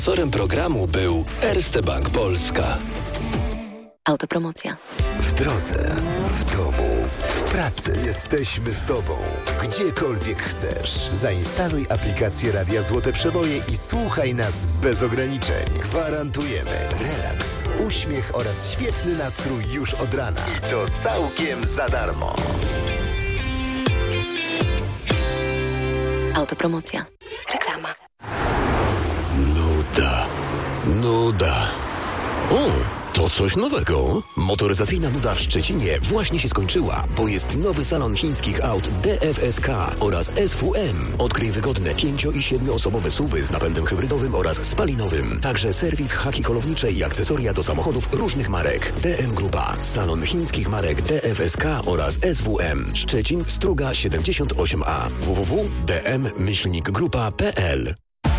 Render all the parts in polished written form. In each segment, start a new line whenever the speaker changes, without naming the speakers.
Sponsorem programu był Erste Bank Polska.
Autopromocja.
W drodze, w domu, w pracy. Jesteśmy z Tobą. Gdziekolwiek chcesz. Zainstaluj aplikację Radia Złote Przeboje i słuchaj nas bez ograniczeń. Gwarantujemy relaks, uśmiech oraz świetny nastrój już od rana. I to całkiem za darmo.
Autopromocja. Reklama.
Nuda. O, to coś nowego. Motoryzacyjna nuda w Szczecinie właśnie się skończyła, bo jest nowy salon chińskich aut DFSK oraz SWM. Odkryj wygodne 5- i 7-osobowe SUV-y z napędem hybrydowym oraz spalinowym. Także serwis, haki kolownicze i akcesoria do samochodów różnych marek. DM Grupa. Salon chińskich marek DFSK oraz SWM. Szczecin, Struga 78A. www.dm-grupa.pl.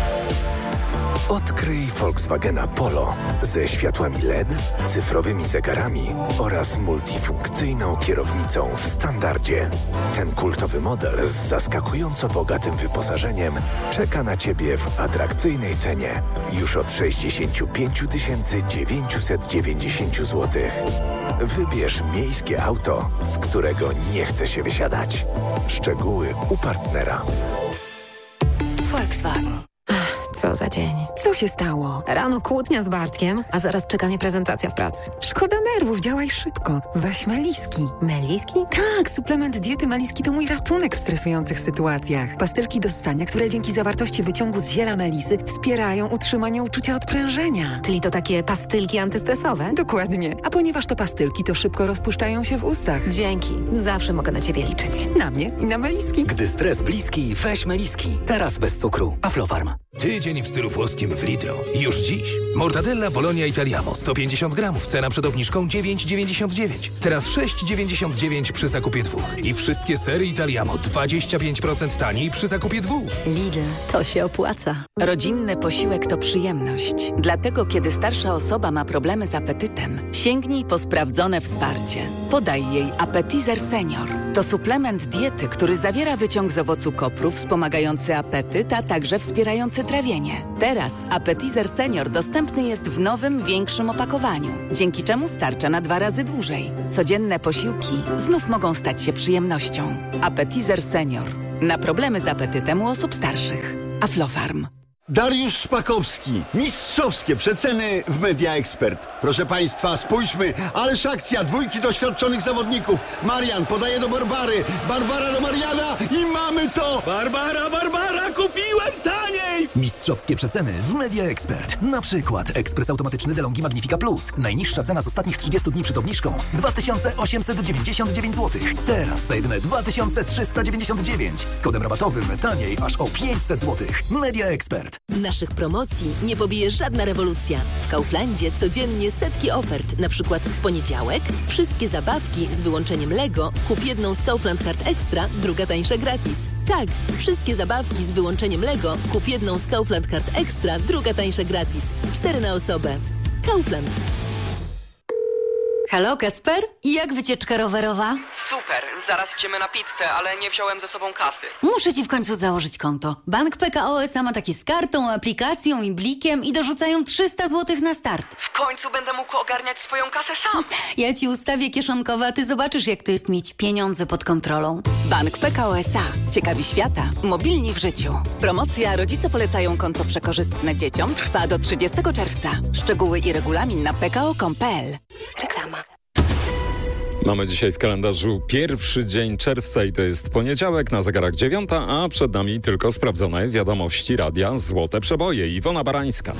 Odkryj Volkswagena Polo ze światłami LED, cyfrowymi zegarami oraz multifunkcyjną kierownicą w standardzie. Ten kultowy model z zaskakująco bogatym wyposażeniem czeka na Ciebie w atrakcyjnej cenie już od 65 990 zł. Wybierz miejskie auto, z którego nie chce się wysiadać. Szczegóły u partnera.
Volkswagen.
Co za dzień. Co się stało? Rano kłótnia z Bartkiem, a zaraz czeka mnie prezentacja w pracy. Szkoda nerwów, działaj szybko. Weź Meliski. Meliski? Tak, suplement diety Meliski to mój ratunek w stresujących sytuacjach. Pastylki do ssania, które dzięki zawartości wyciągu z ziela melisy wspierają utrzymanie uczucia odprężenia. Czyli to takie pastylki antystresowe? Dokładnie. A ponieważ to pastylki, to szybko rozpuszczają się w ustach. Dzięki. Zawsze mogę na Ciebie liczyć. Na mnie i na Meliski.
Gdy stres bliski, weź Meliski. Teraz bez cukru. Aflofarm.
Tydzień w stylu włoskim w Lidlo. Już dziś. Mortadella Bologna Italiano 150 gramów. Cena przed obniżką 9,99. Teraz 6,99 przy zakupie 2. I wszystkie sery Italiano 25% taniej przy zakupie 2.
Lidl, to się opłaca.
Rodzinny posiłek to przyjemność. Dlatego, kiedy starsza osoba ma problemy z apetytem, sięgnij po sprawdzone wsparcie. Podaj jej Appetizer Senior. To suplement diety, który zawiera wyciąg z owocu kopru wspomagający apetyt, a także wspierający trawienie. Teraz Appetizer Senior dostępny jest w nowym, większym opakowaniu, dzięki czemu starcza na 2 razy dłużej. Codzienne posiłki znów mogą stać się przyjemnością. Appetizer Senior. Na problemy z apetytem u osób starszych. Aflofarm.
Dariusz Szpakowski. Mistrzowskie przeceny w Media Expert. Proszę Państwa, spójrzmy. Ależ akcja, 2 doświadczonych zawodników. Marian podaje do Barbary. Barbara do Mariana i mamy to!
Barbara, kupiłem taniej!
Mistrzowskie przeceny w Media Expert. Na przykład ekspres automatyczny DeLonghi Magnifica Plus. Najniższa cena z ostatnich 30 dni przed obniżką 2899 zł. Teraz za jedyne 2399. Z kodem rabatowym taniej aż o 500 zł. Media Expert.
Naszych promocji nie pobije żadna rewolucja. W Kauflandzie codziennie setki ofert. Na przykład w poniedziałek wszystkie zabawki z wyłączeniem Lego kup jedną z Kaufland Card Extra, druga tańsza gratis. Tak, wszystkie zabawki z wyłączeniem Lego kup jedną z Kaufland Card Extra, druga tańsza gratis. 4 na osobę. Kaufland.
Halo, Kacper? Jak wycieczka rowerowa?
Super, zaraz idziemy na pizzę, ale nie wziąłem ze sobą kasy.
Muszę ci w końcu założyć konto. Bank PKO SA ma takie z kartą, aplikacją i blikiem i dorzucają 300 zł na start.
W końcu będę mógł ogarniać swoją kasę sam.
Ja ci ustawię kieszonkowe, a ty zobaczysz, jak to jest mieć pieniądze pod kontrolą.
Bank PKO SA. Ciekawi świata. Mobilni w życiu. Promocja Rodzice polecają konto przekorzystne dzieciom trwa do 30 czerwca. Szczegóły i regulamin na pko.com.pl.
Reklama.
Mamy dzisiaj w kalendarzu 1 dzień czerwca i to jest poniedziałek, na zegarach 9, a przed nami tylko sprawdzone wiadomości radia Złote Przeboje. Iwona Barańska.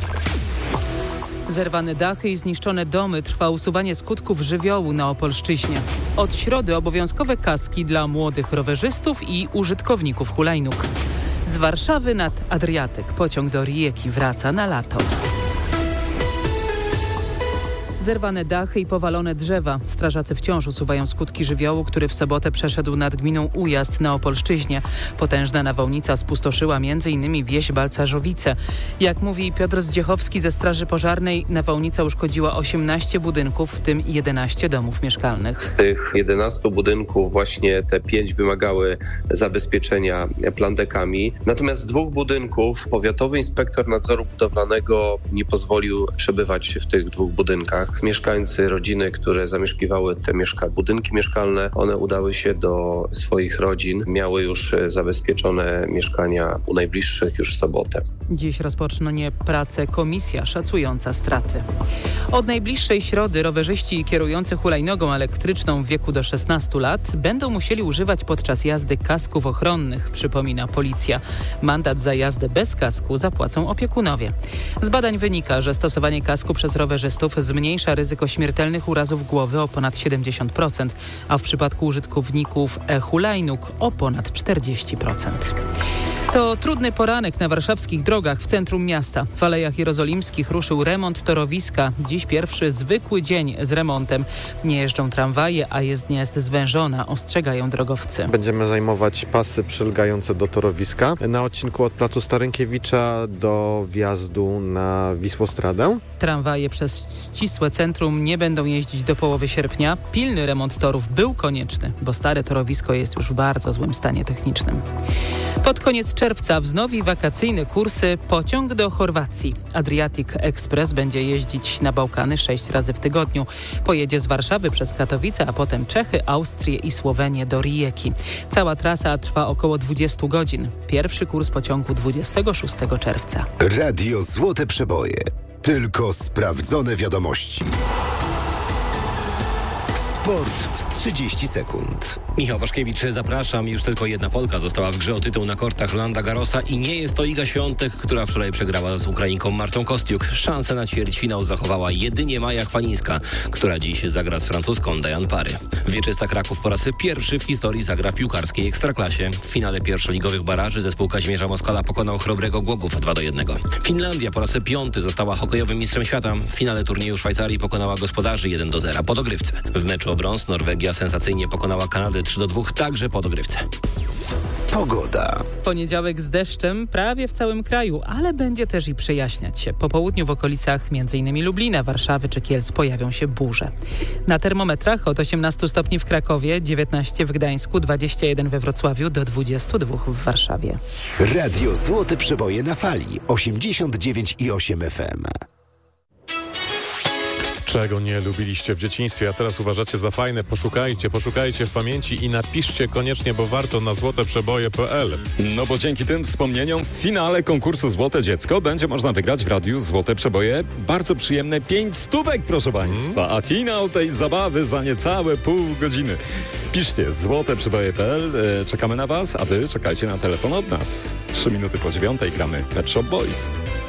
Zerwane dachy i zniszczone domy, trwa usuwanie skutków żywiołu na Opolszczyźnie. Od środy obowiązkowe kaski dla młodych rowerzystów i użytkowników hulajnóg. Z Warszawy nad Adriatyk pociąg do Rijeki wraca na lato. Zerwane dachy i powalone drzewa. Strażacy wciąż usuwają skutki żywiołu, który w sobotę przeszedł nad gminą Ujazd na Opolszczyźnie. Potężna nawałnica spustoszyła m.in. wieś Balcarzowice. Jak mówi Piotr Zdziechowski ze Straży Pożarnej, nawałnica uszkodziła 18 budynków, w tym 11 domów mieszkalnych.
Z tych 11 budynków właśnie te 5 wymagały zabezpieczenia plandekami. Natomiast z 2 budynków powiatowy inspektor nadzoru budowlanego nie pozwolił przebywać w tych 2 budynkach. Mieszkańcy, rodziny, które zamieszkiwały te budynki mieszkalne, one udały się do swoich rodzin, miały już zabezpieczone mieszkania u najbliższych już w sobotę.
Dziś rozpocznie pracę komisja szacująca straty. Od najbliższej środy rowerzyści kierujący hulajnogą elektryczną w wieku do 16 lat będą musieli używać podczas jazdy kasków ochronnych, przypomina policja. Mandat za jazdę bez kasku zapłacą opiekunowie. Z badań wynika, że stosowanie kasku przez rowerzystów zmniejsza ryzyko śmiertelnych urazów głowy o ponad 70%, a w przypadku użytkowników hulajnóg o ponad 40%. To trudny poranek na warszawskich drogach w centrum miasta. W Alejach Jerozolimskich ruszył remont torowiska. Dziś pierwszy zwykły dzień z remontem. Nie jeżdżą tramwaje, a jezdnia jest zwężona, ostrzegają drogowcy.
Będziemy zajmować pasy przylegające do torowiska na odcinku od placu Starynkiewicza do wjazdu na Wisłostradę.
Tramwaje przez ścisłe centrum nie będą jeździć do połowy sierpnia. Pilny remont torów był konieczny, bo stare torowisko jest już w bardzo złym stanie technicznym. Pod koniec czerwca wznowi wakacyjne kursy pociąg do Chorwacji. Adriatic Express będzie jeździć na Bałkany 6 razy w tygodniu. Pojedzie z Warszawy przez Katowice, a potem Czechy, Austrię i Słowenię do Rijeki. Cała trasa trwa około 20 godzin. Pierwszy kurs pociągu 26 czerwca.
Radio Złote Przeboje. Tylko sprawdzone wiadomości. Sport w 30 sekund.
Michał Waszkiewicz, zapraszam. Już tylko jedna Polka została w grze o tytuł na kortach Rolanda Garrosa i nie jest to Iga Świątek, która wczoraj przegrała z Ukrainką Martą Kostiuk. Szansę na ćwierćfinał zachowała jedynie Maja Chwalińska, która dziś zagra z francuską Diane Parry. Wieczysta Kraków po raz pierwszy w historii zagra w piłkarskiej Ekstraklasie. W finale pierwszoligowych baraży zespół Kazimierza Moskala pokonał Chrobrego Głogów 2-1. Finlandia po raz 5 została hokejowym mistrzem świata. W finale turnieju Szwajcarii pokonała gospodarzy 1-0 po dogrywce. W meczu o brąz Norwegia sensacyjnie pokonała Kanadę 3-2, także po dogrywce.
Pogoda.
Poniedziałek z deszczem prawie w całym kraju, ale będzie też i przejaśniać się. Po południu w okolicach m.in. Lublina, Warszawy czy Kielc pojawią się burze. Na termometrach od 18 stopni w Krakowie, 19 w Gdańsku, 21 we Wrocławiu, do 22 w Warszawie.
Radio Złote Przeboje na fali 89,8 FM.
Czego nie lubiliście w dzieciństwie, a teraz uważacie za fajne, poszukajcie w pamięci i napiszcie koniecznie, bo warto na złoteprzeboje.pl.
No bo dzięki tym wspomnieniom w finale konkursu Złote Dziecko będzie można wygrać w Radiu Złote Przeboje bardzo przyjemne 5 stówek, proszę Państwa, a finał tej zabawy za niecałe pół godziny. Piszcie złoteprzeboje.pl, czekamy na Was, a Wy czekajcie na telefon od nas. 3 minuty po 9 gramy Pet Shop Boys.